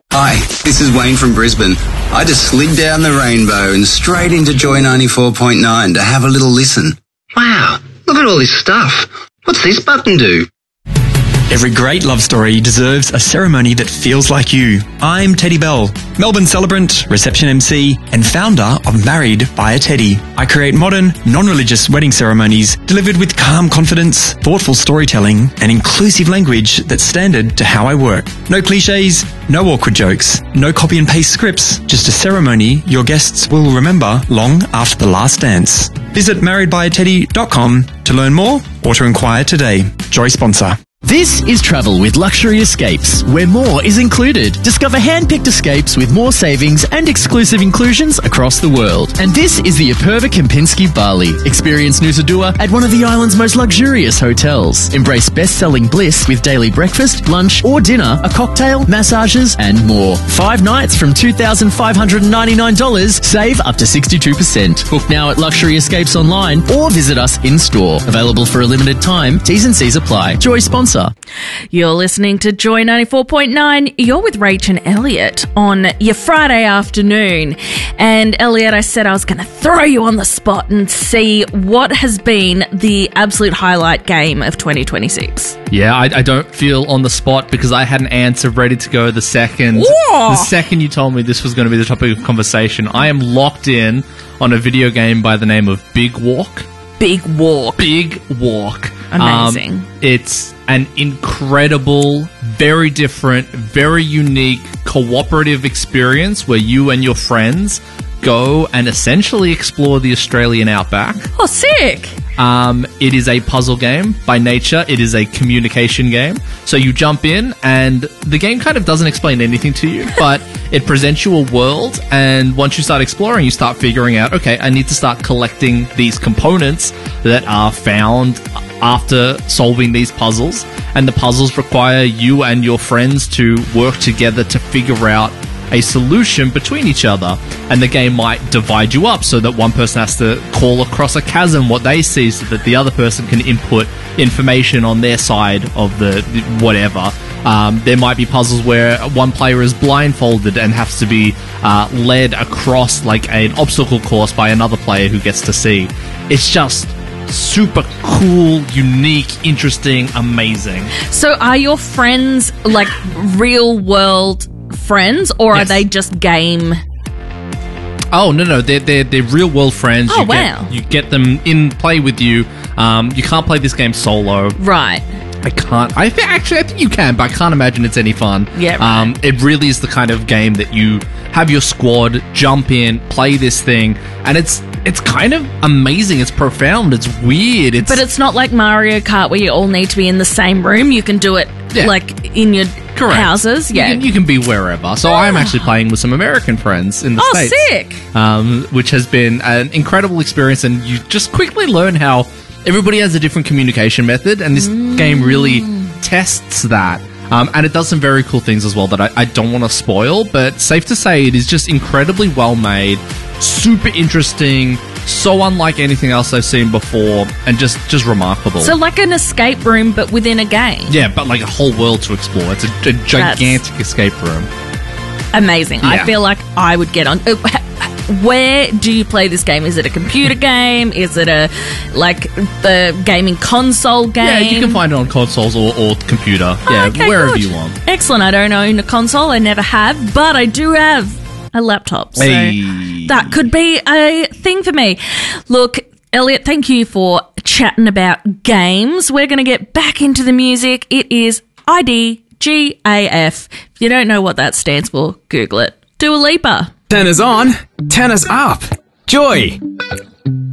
Hi, this is Wayne from Brisbane. I just slid down the rainbow and straight into Joy 94.9 to have a little listen. Wow, look at all this stuff. What's this button do? Every great love story deserves a ceremony that feels like you. I'm Teddy Bell, Melbourne celebrant, reception MC, and founder of Married by a Teddy. I create modern, non-religious wedding ceremonies delivered with calm confidence, thoughtful storytelling, and inclusive language that's standard to how I work. No cliches, no awkward jokes, no copy and paste scripts, just a ceremony your guests will remember long after the last dance. Visit marriedbyateddy.com to learn more or to inquire today. Joy sponsor. This is travel with Luxury Escapes, where more is included. Discover hand-picked escapes with more savings and exclusive inclusions across the world. And this is the Aperva Kempinski Bali. Experience Nusa Dua at one of the island's most luxurious hotels. Embrace best-selling bliss with daily breakfast, lunch or dinner, a cocktail, massages and more. 5 nights from $2,599. Save up to 62%. Book now at Luxury Escapes online or visit us in-store. Available for a limited time. T's and C's apply. Joy sponsor. You're listening to Joy 94.9. You're with Rach and Elliot on your Friday afternoon. And Elliot, I said I was going to throw you on the spot and see what has been the absolute highlight game of 2026. Yeah, I don't feel on the spot because I had an answer ready to go the second you told me this was going to be the topic of conversation. I am locked in on a video game by the name of Big Walk. Big Walk. Big Walk. Amazing. It's an incredible, very different, very unique, cooperative experience where you and your friends go and essentially explore the Australian outback. Oh, sick. It is a puzzle game by nature. It is a communication game. So you jump in and the game kind of doesn't explain anything to you, but it presents you a world. And once you start exploring, you start figuring out, okay, I need to start collecting these components that are found after solving these puzzles. And the puzzles require you and your friends to work together to figure out a solution between each other, and the game might divide you up so that one person has to call across a chasm what they see so that the other person can input information on their side of the whatever. There might be puzzles where one player is blindfolded and has to be led across like an obstacle course by another player who gets to see. It's just super cool, unique, interesting, amazing. So are your friends like real world friends, or Yes. are they just game? Oh no, they're real world friends. Oh, wow. You get them in play with you. You can't play this game solo. Right. I can't. I think you can, but I can't imagine it's any fun. Yeah, right. It really is the kind of game that you have your squad jump in, play this thing, and it's kind of amazing. It's profound. It's weird. But it's not like Mario Kart where you all need to be in the same room. You can do it like in your houses. Yeah, you can be wherever. So I'm actually playing with some American friends in the States. Sick. Which has been an incredible experience, and you just quickly learn how everybody has a different communication method, and this game really tests that. And it does some very cool things as well that I don't want to spoil, but safe to say it is just incredibly well made, super interesting, so unlike anything else I've seen before, and just remarkable. So like an escape room, but within a game. Yeah, but like a whole world to explore. It's a gigantic escape room. Amazing. Yeah. I feel like I would get on. Where do you play this game? Is it a computer game? Is it the gaming console game? Yeah, you can find it on consoles or computer. Yeah, okay, wherever good. you want. Excellent. I don't own a console. I never have, but I do have a laptop. So that could be a thing for me. Look, Elliot, thank you for chatting about games. We're going to get back into the music. It is IDGAF. If you don't know what that stands for, Google it. Dua Lipa. Tennis on, tennis up. Joy.